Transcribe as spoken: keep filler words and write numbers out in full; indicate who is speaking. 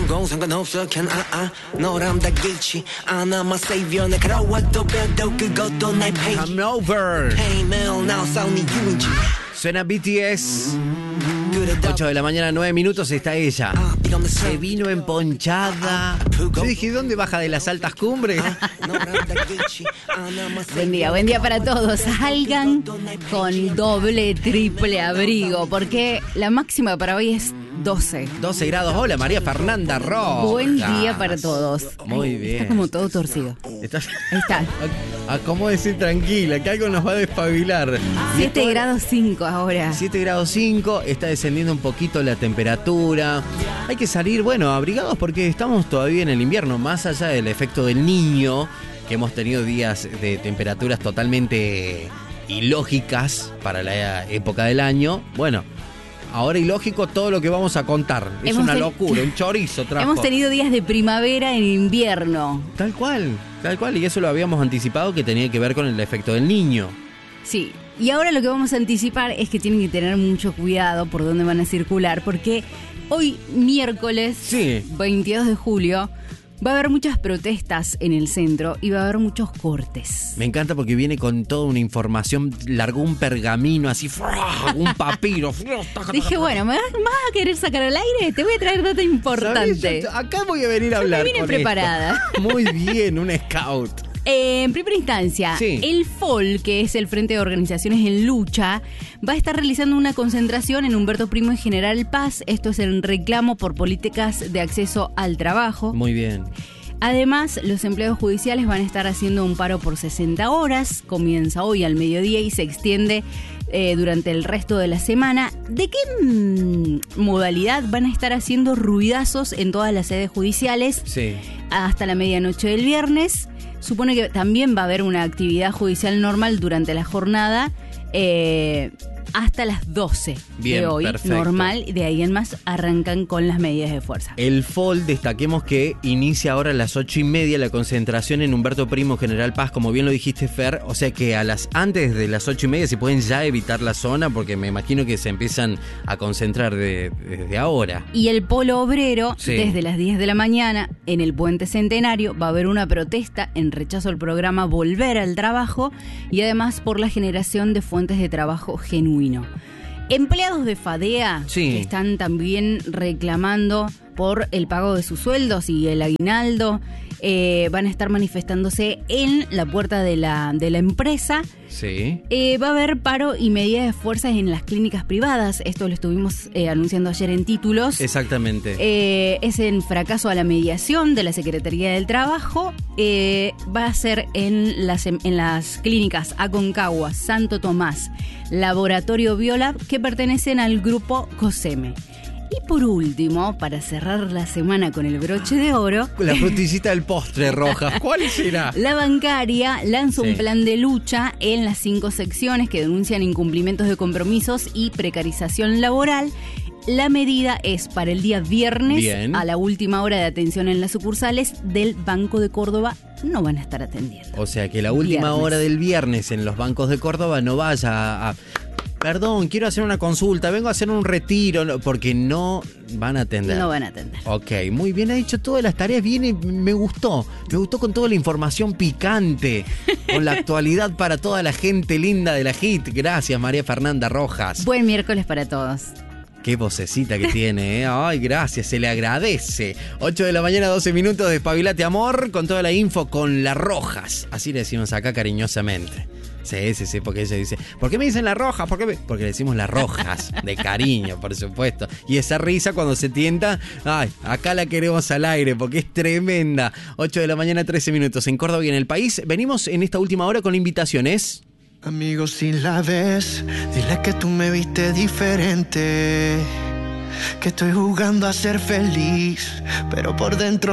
Speaker 1: 그런 건 상관없어 can I I 너랑 다 길치 아나마 savior 내 걸어와도 뼈도 그것도 날 pay
Speaker 2: I'm over.
Speaker 1: Hey man now 싸우니 유인지
Speaker 2: Suena B T S. ocho de la mañana, nueve minutos, está ella. Se vino emponchada. Yo dije, ¿dónde baja de las altas cumbres?
Speaker 3: Buen día, buen día para todos. Salgan con doble, triple abrigo, porque la máxima para hoy es doce.
Speaker 2: doce grados. Hola, María Fernanda Rojas.
Speaker 3: Buen día para todos.
Speaker 2: Muy
Speaker 3: Ay,
Speaker 2: bien.
Speaker 3: Está como todo torcido.
Speaker 2: ¿Estás?
Speaker 3: Ahí está.
Speaker 2: Acomódese tranquila, que algo nos va a despabilar.
Speaker 3: siete grados cinco ahora.
Speaker 2: siete grados cinco, está descendiendo un poquito la temperatura. Hay que salir, bueno, abrigados porque estamos todavía en el invierno, más allá del efecto del Niño, que hemos tenido días de temperaturas totalmente ilógicas para la época del año. Bueno, ahora ilógico todo lo que vamos a contar. Es
Speaker 3: Hemos
Speaker 2: una
Speaker 3: ten...
Speaker 2: locura, un chorizo trajo.
Speaker 3: Hemos tenido días de primavera en invierno.
Speaker 2: Tal cual, tal cual, y eso lo habíamos anticipado que tenía que ver con el efecto del Niño.
Speaker 3: Sí, y ahora lo que vamos a anticipar es que tienen que tener mucho cuidado por dónde van a circular, porque hoy, miércoles
Speaker 2: Sí.
Speaker 3: veintidós de julio, va a haber muchas protestas en el centro y va a haber muchos cortes.
Speaker 2: Me encanta porque viene con toda una información, largó un pergamino así, un papiro.
Speaker 3: Dije, bueno, ¿me vas, me vas a querer sacar al aire? Te voy a traer data importante.
Speaker 2: ¿Sabés? Yo acá voy a venir a
Speaker 3: Yo me
Speaker 2: hablar
Speaker 3: vine
Speaker 2: con
Speaker 3: preparada.
Speaker 2: esto. Muy bien, un scout.
Speaker 3: Eh, en primera instancia,
Speaker 2: Sí.
Speaker 3: el F O L, que es el Frente de Organizaciones en Lucha, va a estar realizando una concentración en Humberto Primo y General Paz. Esto es en reclamo por políticas de acceso al trabajo.
Speaker 2: Muy bien.
Speaker 3: Además, los empleados judiciales van a estar haciendo un paro por sesenta horas. Comienza hoy al mediodía y se extiende eh, durante el resto de la semana. ¿De qué mmm, modalidad van a estar haciendo ruidazos en todas las sedes judiciales?
Speaker 2: Sí.
Speaker 3: Hasta la medianoche del viernes. Supone que también va a haber una actividad judicial normal durante la jornada eh, hasta las doce
Speaker 2: Bien,
Speaker 3: de hoy,
Speaker 2: perfecto.
Speaker 3: normal, y de ahí en más arrancan con las medidas de fuerza.
Speaker 2: El F O L, destaquemos que inicia ahora a las ocho y media la concentración en Humberto Primo, General Paz, como bien lo dijiste, Fer, o sea que a las antes de las ocho y media se pueden ya evitar la zona, porque me imagino que se empiezan a concentrar de, desde ahora.
Speaker 3: Y el Polo Obrero,
Speaker 2: Sí.
Speaker 3: desde las diez de la mañana, en el Puente Centenario, va a haber una protesta en rechazo al programa Volver al Trabajo y además por la generación de fuentes de trabajo genuino. Empleados de FADEA
Speaker 2: Sí.
Speaker 3: que están también reclamando por el pago de sus sueldos y el aguinaldo, eh, van a estar manifestándose en la puerta de la, de la empresa.
Speaker 2: Sí.
Speaker 3: Eh, va a haber paro y medidas de fuerza en las clínicas privadas. Esto lo estuvimos eh, anunciando ayer en títulos.
Speaker 2: Exactamente.
Speaker 3: Eh, es en fracaso a la mediación de la Secretaría del Trabajo. Eh, va a ser en las, en las clínicas Aconcagua, Santo Tomás, Laboratorio Biolab, que pertenecen al grupo COSEME. Y por último, para cerrar la semana con el broche de oro,
Speaker 2: La frutillita del postre, Rojas. ¿Cuál será?
Speaker 3: la bancaria lanza
Speaker 2: Sí.
Speaker 3: un plan de lucha en las cinco secciones que denuncian incumplimientos de compromisos y precarización laboral. La medida es para el día viernes,
Speaker 2: Bien.
Speaker 3: a la última hora de atención en las sucursales del Banco de Córdoba. No van a estar atendiendo.
Speaker 2: O sea que la última
Speaker 3: Viernes.
Speaker 2: hora del viernes en los bancos de Córdoba no vaya a... a- Perdón, quiero hacer una consulta, vengo a hacer un retiro, no, porque no van a atender.
Speaker 3: No van a atender.
Speaker 2: Ok, muy bien, ha dicho todas las tareas, viene, me gustó, me gustó con toda la información picante, con la actualidad para toda la gente linda de la Hit. Gracias, María Fernanda Rojas.
Speaker 3: Buen miércoles para todos.
Speaker 2: Qué vocecita que tiene, ¿eh? Ay, gracias, se le agradece. ocho de la mañana, doce minutos, despabilate amor, con toda la info con las Rojas. Así le decimos acá cariñosamente. Sí, sí, sí, porque ella dice, ¿por qué me dicen las Rojas? ¿Por qué me-? Porque le decimos las Rojas, de cariño, por supuesto. Y esa risa cuando se tienta, ay, acá la queremos al aire, porque es tremenda. ocho de la mañana, trece minutos, en Córdoba y en el país. Venimos en esta última hora con invitaciones.
Speaker 4: Amigo, si la ves, dile que tú me viste diferente, que estoy jugando a ser feliz, pero por dentro